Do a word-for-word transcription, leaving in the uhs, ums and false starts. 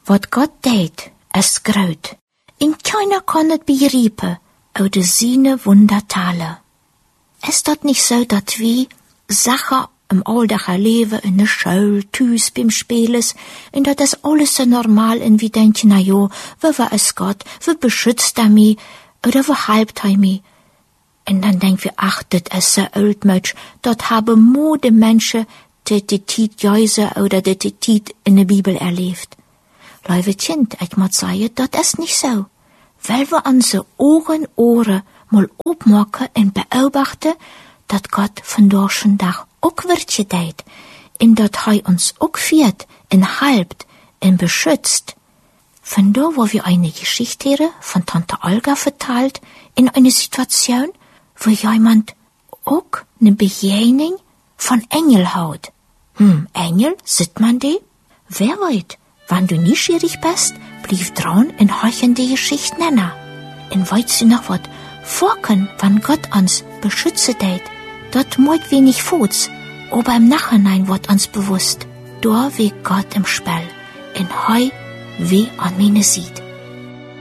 Wat Gott deed, ist groot. En keiner kann het begrijpen, uit de seine Wundertale. Ist dat nicht so, dat wir Sachen im alldagen Leben, in der Schule, thuis, beim Spielen, und dat ist alles so normal, und wir denken, na ja, wie war es Gott, wie beschützt er mich, oder wie halbt er mich? Und dann denken wir, ach, das ist so altmütsch, dort haben mode Menschen, die die Zeit Jäuse oder die die Zeit in der Bibel erlebt. Liebe Kind, ich muss sagen, das ist nicht so. Weil wir unsere Ohren, Ohren mal opmaken und beobachten, dat Gott von dorschen Dach auch Wirtje deed, in dat Hij uns auch führt, und halbt, und beschützt. Von da, wo wir eine Geschichte hören, von Tante Olga verteilt, in eine Situation, wo jemand auch eine Begegnung von Engel hat. Hm, Engel, sieht man die? Wer weiß, wenn du neugierig bist, blieb dran und horchen die Geschichte nennen. Und weißt du noch was? Vorken, wann Gott uns beschützen deed, dat moit wir nicht fuß, aber im Nachhinein wird uns bewusst, da wie Gott im Spiel, in Heu wie an meine sieht.